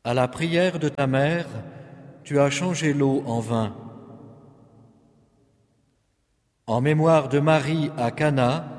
À la prière de ta mère, tu as changé l'eau en vin. En mémoire de Marie à Cana,